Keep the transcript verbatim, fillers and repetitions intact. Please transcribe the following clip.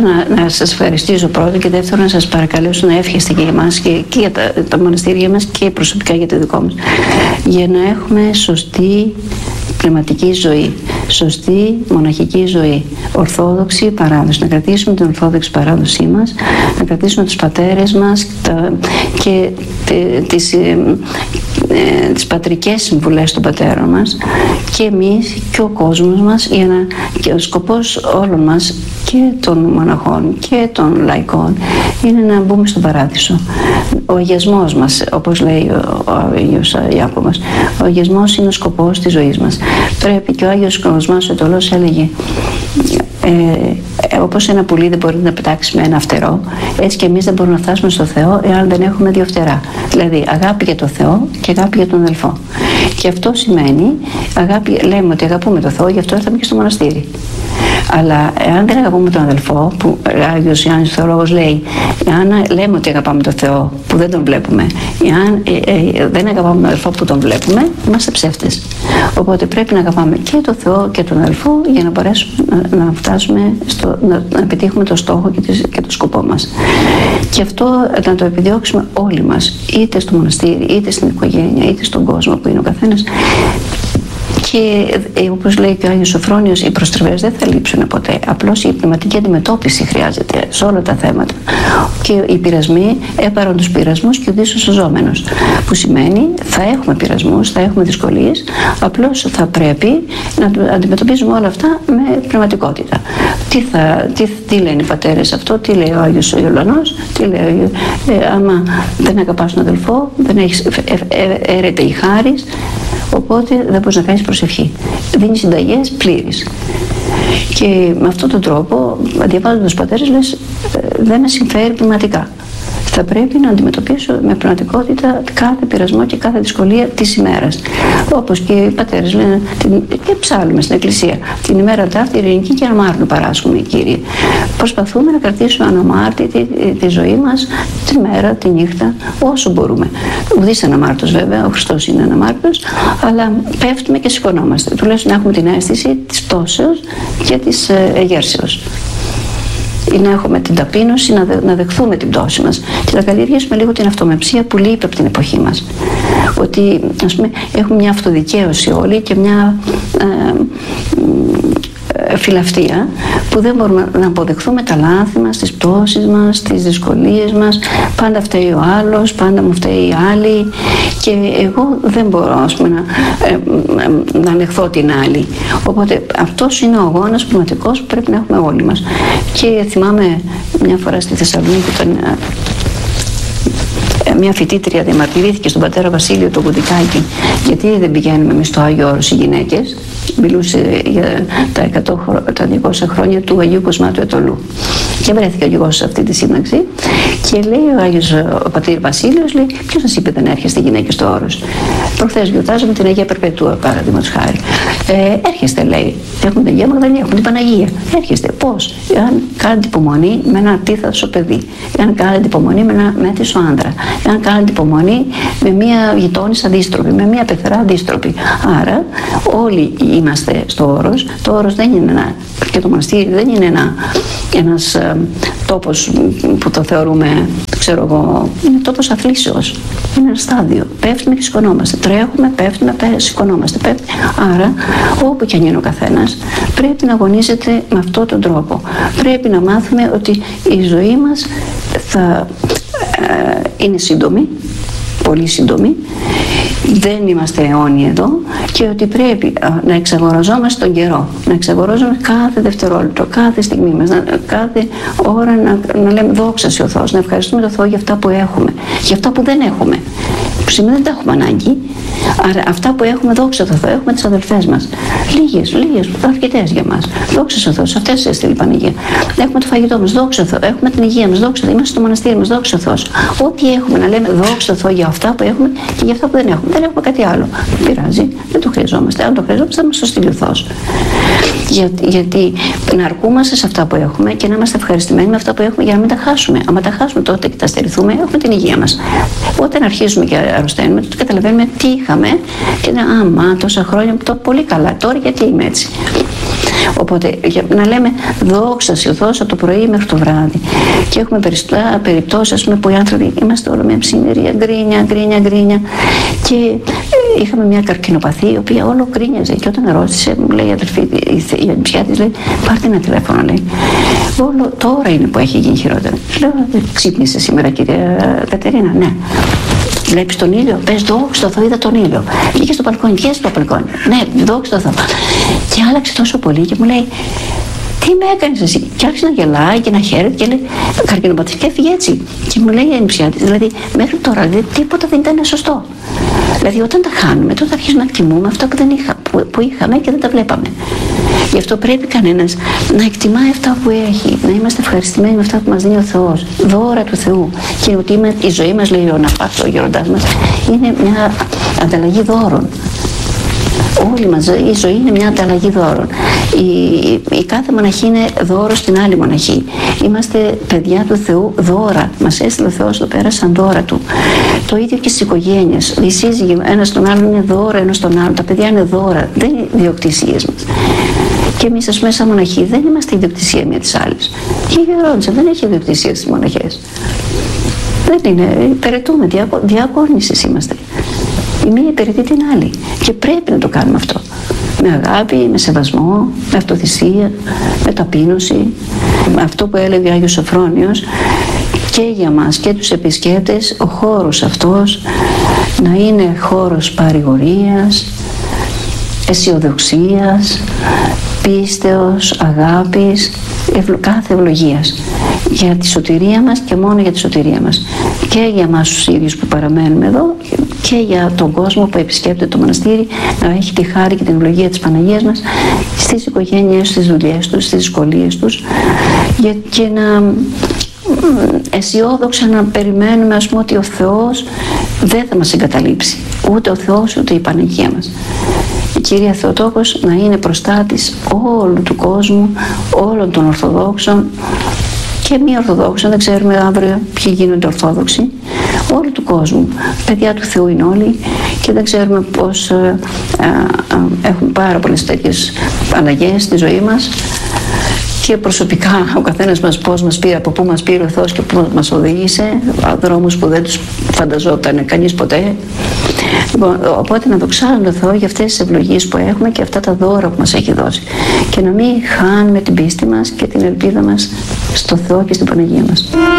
να, να σας ευχαριστήσω πρώτα και δεύτερον να σας παρακαλέσω να εύχεστε και για εμάς και, και για τα, τα μοναστήρια μας και προσωπικά για το δικό μας, για να έχουμε σωστή πνευματική ζωή, σωστή μοναχική ζωή, ορθόδοξη παράδοση, να κρατήσουμε την ορθόδοξη παράδοσή μας, να κρατήσουμε τους πατέρες μας τα, και τε, τις, ε, ε, τις πατρικές συμβουλές των πατέρων μας και εμείς και ο κόσμος μας, για να, και ο σκοπός όλων μας και των μοναχών και των λαϊκών είναι να μπούμε στον παράδεισο. Ο αγιασμός μας, όπως λέει ο, ο Άγιος Ιάκωβος, ο αγιασμός είναι ο σκοπός της ζωής μας. Πρέπει, και ο Άγιος Κοσμάς ο Αιτωλός έλεγε, ε, όπως ένα πουλί δεν μπορεί να πετάξει με ένα φτερό, έτσι και εμείς δεν μπορούμε να φτάσουμε στο Θεό εάν δεν έχουμε δύο φτερά. Δηλαδή αγάπη για το Θεό και αγάπη για τον αδελφό. Και αυτό σημαίνει, αγάπη, λέμε ότι αγαπούμε το Θεό, γι' αυτό ήρθαμε και στο μοναστήρι. Αλλά εάν δεν αγαπούμε τον αδελφό, που ο Άγιος Ιωάννης ο Θεολόγος λέει, εάν λέμε ότι αγαπάμε τον Θεό που δεν τον βλέπουμε, εάν ε, ε, δεν αγαπάμε τον αδελφό που τον βλέπουμε, είμαστε ψεύτες. Οπότε πρέπει να αγαπάμε και τον Θεό και τον αδελφό για να μπορέσουμε να, να φτάσουμε στο, να, να πετύχουμε το στόχο και, τις, και το σκοπό μας. Και αυτό να το επιδιώξουμε όλοι μας, είτε στο μοναστήρι, είτε στην οικογένεια, είτε στον κόσμο που είναι ο καθένας. Και ε, όπως λέει και ο Άγιος Σωφρόνιος, οι προστριβές δεν θα λείψουν ποτέ. Απλώς η πνευματική αντιμετώπιση χρειάζεται σε όλα τα θέματα. Και οι πειρασμοί έπαραν τους πειρασμούς και ουδείς ο σωζόμενος. Που σημαίνει θα έχουμε πειρασμούς, θα έχουμε δυσκολίες, απλώς θα πρέπει να αντιμετωπίζουμε όλα αυτά με πνευματικότητα. Τι, θα, τι, τι λένε οι πατέρες αυτό, τι λέει ο Άγιος Ιωλανός, τι λέει, ε, άμα δεν αγαπάς τον αδελφό, δεν έχεις, ε, ε, έρεται η χάρις, οπότε δεν μπορείς να κάνεις προσευχή. Δίνει συνταγές πλήρεις. Και με αυτόν τον τρόπο, διαβάζοντας τους πατέρες, λες, δεν με συμφέρει πνευματικά. Θα πρέπει να αντιμετωπίσω με πνευματικότητα κάθε πειρασμό και κάθε δυσκολία της ημέρας. Όπως και οι πατέρες λένε, και ψάλλουμε στην Εκκλησία, την ημέρα ταύτη ειρηνική και αναμάρτητο παράσχουμε, Κύριε. Προσπαθούμε να κρατήσουμε αναμάρτητη τη, τη ζωή μας τη μέρα, τη νύχτα, όσο μπορούμε. Ουδής αναμάρτητος βέβαια, ο Χριστός είναι αναμάρτητος, αλλά πέφτουμε και σηκωνόμαστε. Τουλάχιστον να έχουμε την αίσθηση της πτώσεως και της ε, εγέρσεως. Ή να έχουμε την ταπείνωση, να, δε, να δεχθούμε την πτώση μας και να καλλιεργήσουμε λίγο την αυτομεψία που λείπει από την εποχή μας. Ότι, ας πούμε, έχουμε μια αυτοδικαίωση όλοι και μια ε, ε, φιλαυτία που δεν μπορούμε να αποδεχθούμε τα λάθη μας, τις πτώσεις μας, τις δυσκολίες μας. Πάντα φταίει ο άλλος, πάντα μου φταίει η άλλη και εγώ δεν μπορώ, ας πούμε, να, ε, ε, να ανεχθώ την άλλη. Οπότε αυτός είναι ο αγώνας πνευματικός που πρέπει να έχουμε όλοι μας. Και θυμάμαι μια φορά στη Θεσσαλονίκη, όταν μια φοιτήτρια διαμαρτυρήθηκε στον πατέρα Βασίλειο τον Κουντικάκη, γιατί δεν πηγαίνουμε εμείς στο Άγιο Όρος οι γυναίκες. Μιλούσε για τα, εκατό, τα διακόσια χρόνια του Αγίου Κοσμά του Αιτωλού. Και βρέθηκε ο γεγός σε αυτή τη σύνταξη και λέει ο Άγιος ο πατήρ Βασίλειος, λέει, ποιος σας είπε δεν έρχεστε γυναίκες στο Όρος? Προχθές γιορτάζουμε την Αγία Περπετούα, παραδείγματος χάρη. Ε, έρχεστε, λέει, έχουν την Αγία Μαγδαληνή, έχουν την Παναγία. Έρχεστε, πώς? Εάν κάνετε υπομονή με ένα αντίθασο παιδί, εάν κάνετε υπομονή με ένα μέτρησο άντρα, εάν κάνετε υπομονή με μια γειτόνισσα αντίστροπη, με μια πεθερά αντίστροπη. Άρα, όλοι είμαστε στο Όρος. Το Όρος δεν είναι ένα, και το μοναστήρι δεν είναι ένα, ένας ε, τόπος που το θεωρούμε, ξέρω εγώ, είναι τόπος αθλήσεως. Είναι ένα στάδιο. Πέφτουμε και σηκωνόμαστε. Τρέχουμε, πέφτουμε, πέφτουμε, σηκωνόμαστε. Πέφτουμε. Άρα, όπου και αν είναι ο καθένας, πρέπει να αγωνίζεται με αυτόν τον τρόπο. Πρέπει να μάθουμε ότι η ζωή μας θα ε, είναι σύντομη, πολύ σύντομη. Δεν είμαστε αιώνιοι εδώ και ότι πρέπει να εξαγοραζόμαστε τον καιρό, να εξαγοράζουμε κάθε δευτερόλεπτο, κάθε στιγμή μας, να, κάθε ώρα να, να λέμε δόξα σε ο Θεός, να ευχαριστούμε τον Θεό για αυτά που έχουμε, για αυτά που δεν έχουμε. Που σημαίνει δεν τα έχουμε ανάγκη, άρα αυτά που έχουμε, δόξα τω Θεώ, έχουμε τις αδελφές μας. Λίγες, λίγες, αρκετές για μας. Δόξα σε ο Θεός, αυτές έστειλε η Παναγία. Έχουμε το φαγητό μας, δόξα Θεώ, έχουμε την υγεία μας, δόξα Θεώ, είμαστε στο μοναστήρι μας, δόξα Θεός. Ό,τι έχουμε να λέμε δόξα Θεώ για αυτά που έχουμε και για αυτά που δεν έχουμε. Δεν έχουμε κάτι άλλο. Δεν πειράζει, δεν το χρειαζόμαστε. Αν το χρειαζόμαστε, θα μας το στείλει ο Θεός. Για, γιατί να αρκούμαστε σε αυτά που έχουμε και να είμαστε ευχαριστημένοι με αυτά που έχουμε για να μην τα χάσουμε. Αν τα χάσουμε τότε και τα στερηθούμε, έχουμε την υγεία μας. Όταν αρχίζουμε και αρρωσταίνουμε, τότε καταλαβαίνουμε τι είχαμε και λέμε, άμα τόσα χρόνια το πολύ καλά, τώρα γιατί είμαι έτσι. Οπότε για να λέμε δόξα σε δόξα το πρωί μέχρι το βράδυ. Και έχουμε περιπτώσεις, ας πούμε, που οι άνθρωποι είμαστε όλο με ψημερία, γκρίνια, γκρίνια, γκρίνια. Και είχαμε μια καρκινοπαθή η οποία όλο γκρίνιαζε. Και όταν ρώτησε, μου λέει η αδελφή, η ανιψιά της, λέει, πάρτε ένα τηλέφωνο, λέει. Όλο τώρα είναι που έχει γίνει χειρότερα. Λέω, ξύπνησε σήμερα, κυρία Κατερίνα? Ναι. Βλέπεις τον ήλιο? Πες δόξα τω Θεώ, είδα τον ήλιο. Βγήκε στο μπαλκόνι, βγήκε στο μπαλκόνι. Ναι, δόξα τω Θεώ. Και άλλαξε τόσο πολύ και μου λέει, τι με έκανες εσύ? Και άρχισε να γελάει και να χαίρεται και λέει, καρκινοπαθή, και έφυγε έτσι. Και μου λέει η ανιψιά της, δηλαδή μέχρι τώρα δηλαδή, τίποτα δεν ήταν σωστό. Δηλαδή όταν τα χάνουμε, τότε αρχίζουμε να εκτιμούμε αυτά που, δεν είχα, που, που είχαμε και δεν τα βλέπαμε. Γι' αυτό πρέπει κανένας να εκτιμάει αυτά που έχει, να είμαστε ευχαριστημένοι με αυτά που μας δίνει ο Θεός, δώρα του Θεού. Και ότι η ζωή μας, λέει ο Ναπάκτο, ο γέροντάς μας, είναι μια ανταλλαγή δώρων. Όλη μας η ζωή είναι μια ανταλλαγή δώρων. Η, η κάθε μοναχή είναι δώρο στην άλλη μοναχή. Είμαστε παιδιά του Θεού, δώρα. Μας έστειλε ο Θεός εδώ πέρα σαν δώρα του. Το ίδιο και στις οικογένειες. Οι σύζυγοι ένας τον άλλον είναι δώρα, ένας τον άλλον. Τα παιδιά είναι δώρα, δεν είναι ιδιοκτησίες μας. Και εμείς, ας πούμε, σαν μοναχοί δεν είμαστε ιδιοκτησία μία της άλλης. Και η Γερόντισσα δεν έχει ιδιοκτησία στις μοναχές. Δεν είναι, υπηρετούμε, διακόρνησες είμαστε. Η μία υπηρετεί την άλλη και πρέπει να το κάνουμε αυτό. Με αγάπη, με σεβασμό, με αυτοθυσία, με ταπείνωση. Με αυτό που έλεγε ο Άγιος Σοφρόνιος, και για μας και τους επισκέπτες ο χώρος αυτός να είναι χώρος παρηγορίας, αισιοδοξίας, πίστεως, αγάπης, ευλο, κάθε ευλογίας για τη σωτηρία μας και μόνο για τη σωτηρία μας, και για εμάς τους ίδιους που παραμένουμε εδώ και για τον κόσμο που επισκέπτεται το μοναστήρι, να έχει τη χάρη και την ευλογία της Παναγίας μας στις οικογένειες, στις δουλειές τους, στις δυσκολίες τους, για, και να αισιόδοξα να περιμένουμε, ας πούμε, ότι ο Θεός δεν θα μας εγκαταλείψει, ούτε ο Θεός ούτε η Παναγία μας. Η Κυρία Θεοτόκος να είναι προστάτης όλου του κόσμου, όλων των Ορθοδόξων και μη Ορθοδόξων, δεν ξέρουμε αύριο ποιοι γίνονται Ορθόδοξοι, όλου του κόσμου. Παιδιά του Θεού είναι όλοι και δεν ξέρουμε πώς ε, ε, ε, έχουν πάρα πολλές τέτοιες αλλαγές στη ζωή μας. Και προσωπικά ο καθένας μας πώς μας πήρε, από πού μας πήρε ο Θεός και πού μας οδήγησε, δρόμους που δεν τους φανταζόταν κανείς ποτέ. Λοιπόν, οπότε να δοξάζουμε τον Θεό για αυτές τις ευλογίες που έχουμε και αυτά τα δώρα που μας έχει δώσει. Και να μην χάνουμε την πίστη μας και την ελπίδα μας στο Θεό και στην Παναγία μας.